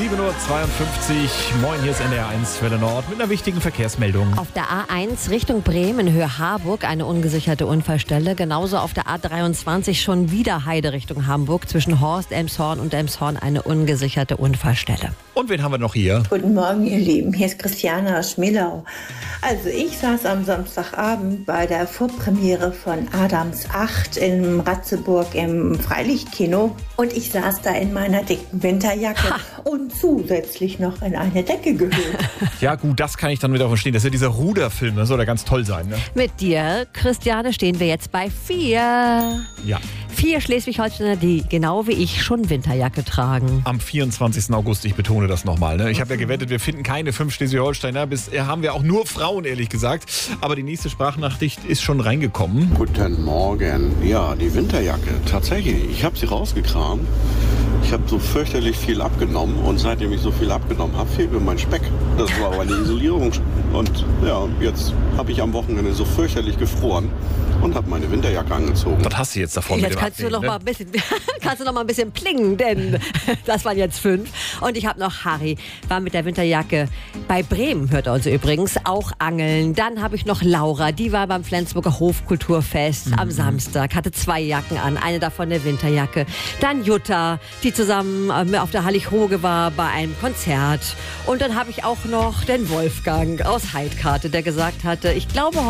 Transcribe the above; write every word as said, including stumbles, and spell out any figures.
sieben Uhr zweiundfünfzig. Moin, hier ist N D R eins Welle Nord mit einer wichtigen Verkehrsmeldung. Auf der A eins Richtung Bremen, Höhe Harburg, eine ungesicherte Unfallstelle. Genauso auf der A dreiundzwanzig schon wieder Heide Richtung Hamburg. Zwischen Horst, Elmshorn und Elmshorn eine ungesicherte Unfallstelle. Und wen haben wir noch hier? Guten Morgen, ihr Lieben. Hier ist Christiane aus Schmelau. Also ich saß am Samstagabend bei der Vorpremiere von Adams acht in Ratzeburg im Freilichtkino. Und ich saß da in meiner dicken Winterjacke ha. und zusätzlich noch in eine Decke gehüllt. Ja gut, das kann ich dann wieder verstehen. Das ist ja dieser Ruderfilm, das soll ja ganz toll sein, ne? Mit dir, Christiane, stehen wir jetzt bei vier. Ja. Vier Schleswig-Holsteiner, die genau wie ich schon Winterjacke tragen. Am vierundzwanzigsten August, ich betone das nochmal. Ne? Ich habe ja gewettet, wir finden keine fünf Schleswig-Holsteiner. Bisher haben wir auch nur Frauen, ehrlich gesagt. Aber die nächste Sprachnachricht ist schon reingekommen. Guten Morgen. Ja, die Winterjacke. Tatsächlich, ich habe sie rausgekramt. Ich habe so fürchterlich viel abgenommen und seitdem ich so viel abgenommen habe, fehlt mir mein Speck. Das war meine Isolierung. Und ja, jetzt habe ich am Wochenende so fürchterlich gefroren und habe meine Winterjacke angezogen. Was hast du jetzt davon? Jetzt mit dem kannst du, Abnehmen, noch ne? mal ein bisschen, kannst du noch mal ein bisschen plingen, denn das waren jetzt fünf. Und ich habe noch Harry, war mit der Winterjacke bei Bremen, hört er uns übrigens, auch angeln. Dann habe ich noch Laura, die war beim Flensburger Hofkulturfest mhm. am Samstag, hatte zwei Jacken an, eine davon eine Winterjacke. Dann Jutta, die zusammen auf der Hallig-Hoge war bei einem Konzert. Und dann habe ich auch noch den Wolfgang aus Heidkarte, der gesagt hatte, ich glaube